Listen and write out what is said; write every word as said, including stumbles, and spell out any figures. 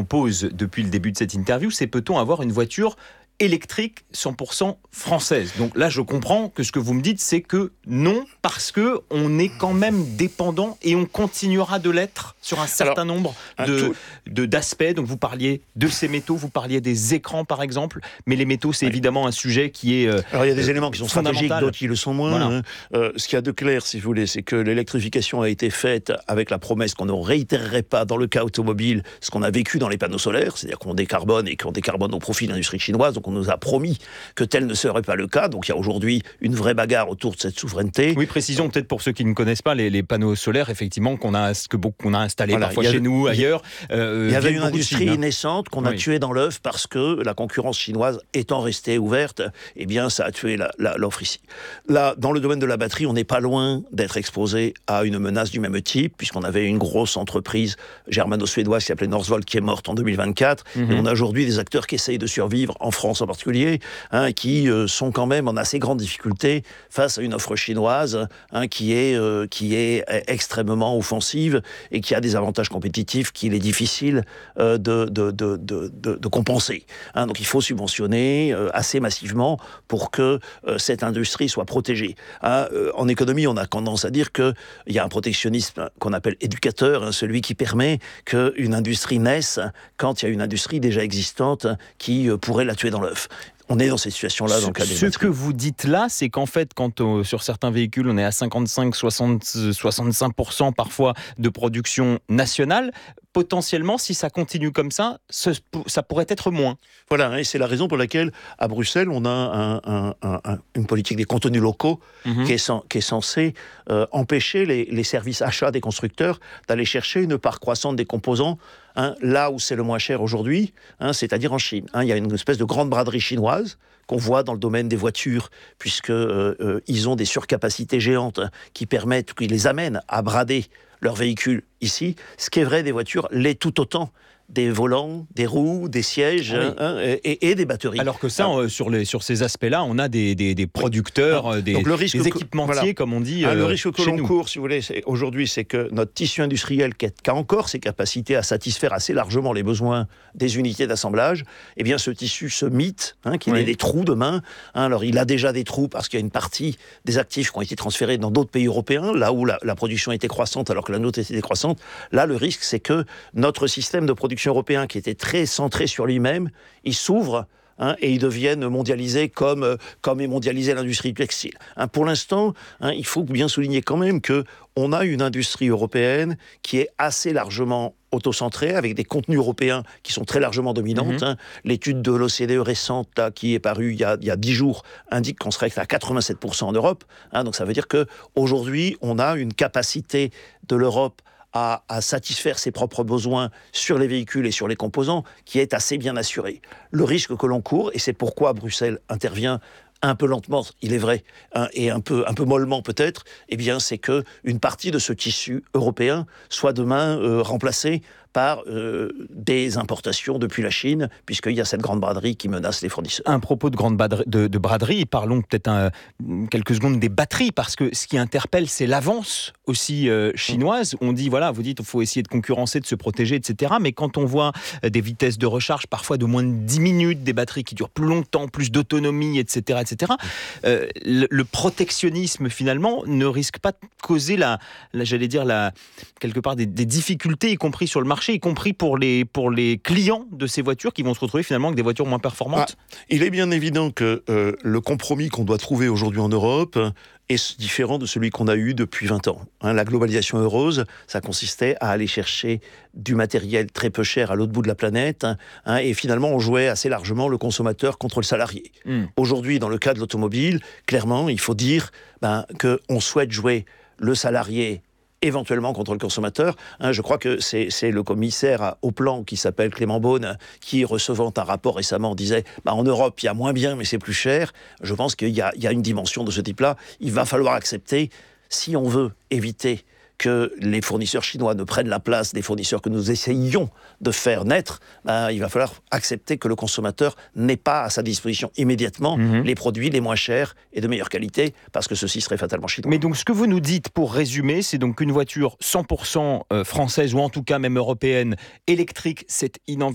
pose depuis le début de cette interview, c'est peut-on avoir une voiture électrique cent pour cent française? Donc là, je comprends que ce que vous me dites, c'est que non, parce que on est quand même dépendant et on continuera de l'être sur un certain Alors, nombre de, tout... de, d'aspects. Donc vous parliez de ces métaux, vous parliez des écrans par exemple, mais les métaux, c'est oui. évidemment un sujet qui est euh, Alors il y a des euh, éléments qui sont stratégiques, d'autres qui le sont moins. Voilà. Hein. Euh, ce qu'il y a de clair, si vous voulez, c'est que l'électrification a été faite avec la promesse qu'on ne réitérerait pas dans le cas automobile ce qu'on a vécu dans les panneaux solaires, c'est-à-dire qu'on décarbone et qu'on décarbone au profit de l'industrie chinoise. Donc on nous a promis que tel ne serait pas le cas. Donc il y a aujourd'hui une vraie bagarre autour de cette souveraineté. Oui, précisons Donc, peut-être pour ceux qui ne connaissent pas les, les panneaux solaires, effectivement, qu'on a, que beaucoup, qu'on a installés voilà, parfois chez nous, ailleurs. Euh, il y avait une industrie Chine, naissante qu'on oui. a tuée dans l'œuf parce que la concurrence chinoise étant restée ouverte, eh bien ça a tué la, la, l'offre ici. Là, dans le domaine de la batterie, on n'est pas loin d'être exposé à une menace du même type, puisqu'on avait une grosse entreprise germano-suédoise qui s'appelait Northvolt qui est morte en deux mille vingt-quatre. Mm-hmm. Et on a aujourd'hui des acteurs qui essayent de survivre, en France en particulier, Hein, qui euh, sont quand même en assez grande difficulté face à une offre chinoise hein, qui, est, euh, qui est extrêmement offensive et qui a des avantages compétitifs qu'il est difficile euh, de, de, de, de, de, de compenser. Hein, donc il faut subventionner euh, assez massivement pour que euh, cette industrie soit protégée. Hein, euh, en économie, on a tendance à dire qu'il y a un protectionnisme qu'on appelle éducateur, hein, celui qui permet qu'une industrie naisse quand il y a une industrie déjà existante qui euh, pourrait la tuer dans l'œuf. On est dans cette situation-là dans le cas des Ce batteries. Que vous dites là, c'est qu'en fait, quand euh, sur certains véhicules, on est à cinquante-cinq, soixante, soixante-cinq pour cent parfois de production nationale, potentiellement, si ça continue comme ça, ce, ça pourrait être moins. Voilà, et c'est la raison pour laquelle, à Bruxelles, on a un, un, un, un, une politique des contenus locaux mmh. qui, est sans, qui est censée euh, empêcher les, les services achats des constructeurs d'aller chercher une part croissante des composants Hein, là où c'est le moins cher aujourd'hui, hein, c'est-à-dire en Chine. Hein, il y a une espèce de grande braderie chinoise qu'on voit dans le domaine des voitures, puisqu'ils euh, euh, ont des surcapacités géantes hein, qui permettent, qui les amènent à brader leurs véhicules ici. Ce qui est vrai des voitures l'est tout autant des volants, des roues, des sièges ah oui. hein, et, et des batteries. Alors que ça, ah. euh, sur, les, sur ces aspects-là, on a des, des, des producteurs, ah. des, le risque des équipementiers, que, voilà. comme on dit. Ah, euh, le risque que l'on nous. court, si vous voulez, c'est, aujourd'hui, c'est que notre tissu industriel, qui, est, qui a encore ses capacités à satisfaire assez largement les besoins des unités d'assemblage, eh bien, ce tissu se mite, hein, qu'il oui. ait des trous demain. Hein, alors, il a déjà des trous parce qu'il y a une partie des actifs qui ont été transférés dans d'autres pays européens, là où la, la production était croissante alors que la nôtre était décroissante. Là, le risque, c'est que notre système de production européen, qui était très centré sur lui-même, il s'ouvre hein, et ils deviennent mondialisés comme, euh, comme est mondialisée l'industrie textile. Hein, pour l'instant, hein, il faut bien souligner quand même qu'on a une industrie européenne qui est assez largement autocentrée, avec des contenus européens qui sont très largement dominantes. Mmh. Hein. L'étude de l'O C D E récente, là, qui est parue il y a, il y a dix jours, indique qu'on serait à quatre-vingt-sept pour cent en Europe. Hein, donc ça veut dire qu'aujourd'hui, on a une capacité de l'Europe À, à satisfaire ses propres besoins sur les véhicules et sur les composants, qui est assez bien assuré. Le risque que l'on court, et c'est pourquoi Bruxelles intervient un peu lentement, il est vrai, hein, et un peu, un peu mollement peut-être, eh bien, c'est qu'une partie de ce tissu européen soit demain euh, remplacée par euh, des importations depuis la Chine, puisqu'il y a cette grande braderie qui menace les fournisseurs. Un propos de grande braderie, de, de braderie, parlons peut-être un, quelques secondes des batteries, parce que ce qui interpelle, c'est l'avance aussi euh, chinoise. On dit, voilà, vous dites, il faut essayer de concurrencer, de se protéger, et cetera. Mais quand on voit des vitesses de recharge parfois de moins de dix minutes, des batteries qui durent plus longtemps, plus d'autonomie, et cetera, et cetera, euh, le, le protectionnisme, finalement, ne risque pas de causer, la, la, j'allais dire, la, quelque part, des, des difficultés, y compris sur le marché, y compris pour les, pour les clients de ces voitures qui vont se retrouver finalement avec des voitures moins performantes. Ah, il est bien évident que euh, le compromis qu'on doit trouver aujourd'hui en Europe est différent de celui qu'on a eu depuis vingt ans. Hein, la globalisation heureuse, ça consistait à aller chercher du matériel très peu cher à l'autre bout de la planète, hein, et finalement on jouait assez largement le consommateur contre le salarié. Mm. Aujourd'hui, dans le cas de l'automobile, clairement, il faut dire ben, qu'on souhaite jouer le salarié éventuellement contre le consommateur. Hein, je crois que c'est, c'est le commissaire au plan qui s'appelle Clément Beaune, qui, recevant un rapport récemment, disait bah, « En Europe, il y a moins bien, mais c'est plus cher ». Je pense qu'il y a, il y a une dimension de ce type-là. Il va falloir accepter, si on veut éviter que les fournisseurs chinois ne prennent la place des fournisseurs que nous essayons de faire naître, ben, il va falloir accepter que le consommateur n'ait pas à sa disposition immédiatement mmh. les produits les moins chers et de meilleure qualité, parce que ceci serait fatalement chinois. Mais donc ce que vous nous dites, pour résumer, c'est donc qu'une voiture cent pour cent française, ou en tout cas même européenne, électrique, c'est inenvisageable.